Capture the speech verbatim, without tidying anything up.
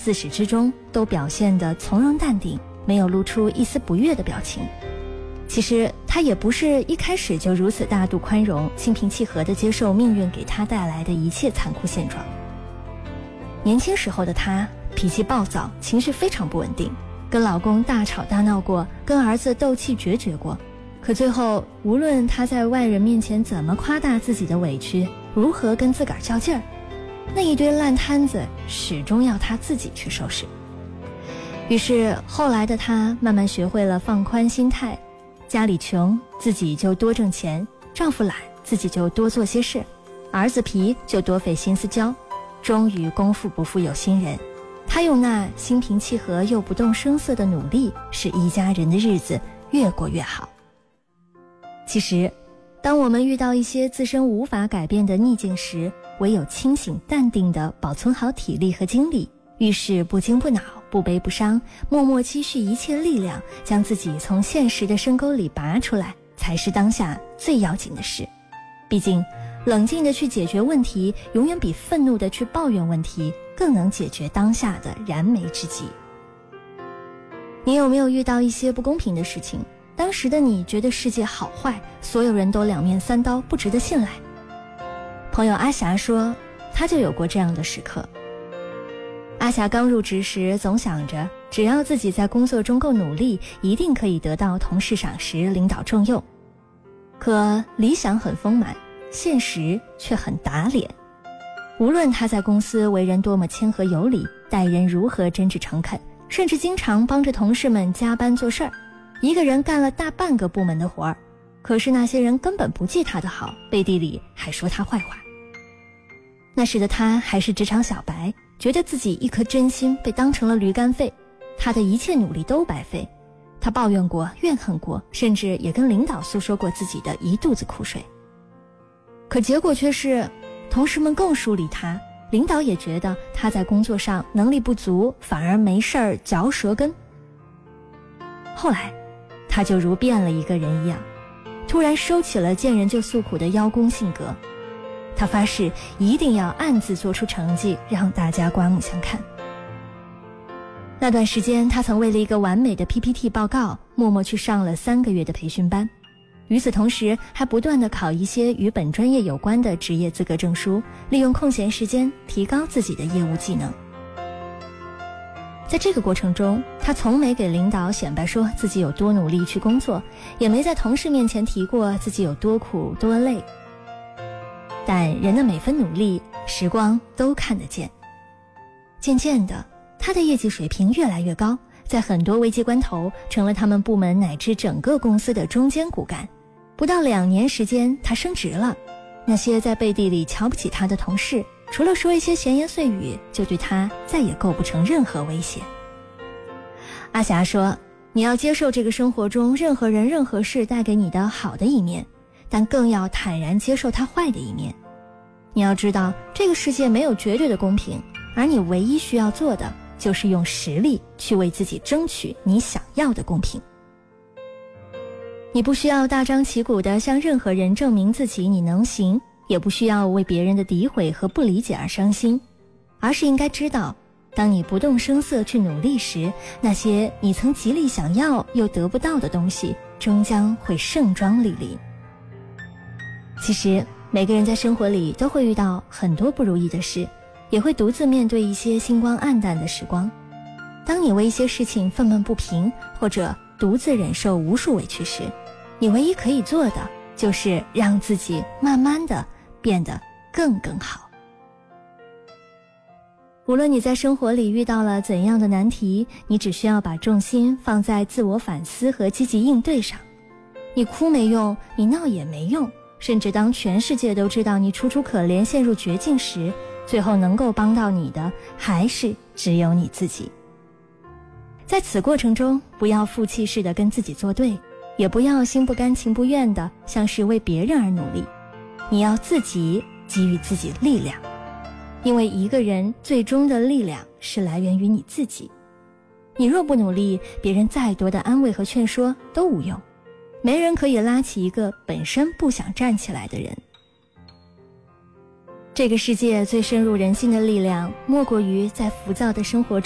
自始至终都表现得从容淡定，没有露出一丝不悦的表情。其实他也不是一开始就如此大度宽容、心平气和地接受命运给他带来的一切残酷现状。年轻时候的他脾气暴躁，情绪非常不稳定，跟老公大吵大闹过，跟儿子斗气决绝过。可最后无论他在外人面前怎么夸大自己的委屈，如何跟自个儿较劲儿，那一堆烂摊子始终要他自己去收拾。于是后来的他慢慢学会了放宽心态，家里穷自己就多挣钱，丈夫懒自己就多做些事，儿子皮就多费心思教。终于功夫不负有心人，他用那心平气和又不动声色的努力，使一家人的日子越过越好。其实当我们遇到一些自身无法改变的逆境时，唯有清醒淡定地保存好体力和精力，遇事不惊不恼，不悲不伤，默默积蓄一切力量，将自己从现实的深沟里拔出来，才是当下最要紧的事。毕竟冷静地去解决问题，永远比愤怒地去抱怨问题更能解决当下的燃眉之急。你有没有遇到一些不公平的事情？当时的你觉得世界好坏，所有人都两面三刀，不值得信赖。朋友阿霞说，她就有过这样的时刻。阿霞刚入职时总想着，只要自己在工作中够努力，一定可以得到同事赏识，领导重用。可理想很丰满，现实却很打脸。无论他在公司为人多么谦和有礼，待人如何真挚诚恳，甚至经常帮着同事们加班做事儿，一个人干了大半个部门的活儿，可是那些人根本不记他的好，背地里还说他坏话。那时的他还是职场小白，觉得自己一颗真心被当成了驴肝肺，他的一切努力都白费。他抱怨过，怨恨过，甚至也跟领导诉说过自己的一肚子苦水。可结果却是同事们更疏离他，领导也觉得他在工作上能力不足，反而没事儿嚼舌根。后来他就如变了一个人一样，突然收起了见人就诉苦的邀功性格。他发誓一定要暗自做出成绩，让大家刮目相看。那段时间他曾为了一个完美的 P P T 报告，默默去上了三个月的培训班，与此同时还不断地考一些与本专业有关的职业资格证书，利用空闲时间提高自己的业务技能。在这个过程中，他从没给领导显摆说自己有多努力去工作，也没在同事面前提过自己有多苦多累。但人的每分努力，时光都看得见。渐渐的，他的业绩水平越来越高，在很多危机关头成了他们部门乃至整个公司的中坚骨干。不到两年时间，他升职了。那些在背地里瞧不起他的同事，除了说一些闲言碎语，就对他再也构不成任何威胁。阿霞说，你要接受这个生活中任何人任何事带给你的好的一面，但更要坦然接受它坏的一面。你要知道，这个世界没有绝对的公平，而你唯一需要做的就是用实力去为自己争取你想要的公平。你不需要大张旗鼓地向任何人证明自己你能行，也不需要为别人的诋毁和不理解而伤心，而是应该知道，当你不动声色去努力时，那些你曾极力想要又得不到的东西，终将会盛装莅临。其实每个人在生活里都会遇到很多不如意的事，也会独自面对一些星光暗淡的时光。当你为一些事情愤懑不平，或者独自忍受无数委屈时，你唯一可以做的就是让自己慢慢的变得更更好。无论你在生活里遇到了怎样的难题，你只需要把重心放在自我反思和积极应对上。你哭没用，你闹也没用，甚至当全世界都知道你楚楚可怜陷入绝境时，最后能够帮到你的还是只有你自己。在此过程中，不要负气似的跟自己作对，也不要心不甘情不愿的像是为别人而努力，你要自己给予自己力量，因为一个人最终的力量是来源于你自己。你若不努力，别人再多的安慰和劝说都无用，没人可以拉起一个本身不想站起来的人。这个世界最深入人心的力量，莫过于在浮躁的生活中